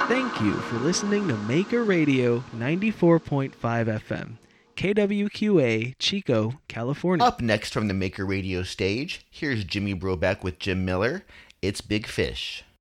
Thank you for listening to Maker Radio 94.5 FM, KWQA, Chico, California. Up next from the Maker Radio stage, here's Jimmy Brobeck with Jim Miller. It's Big Fish.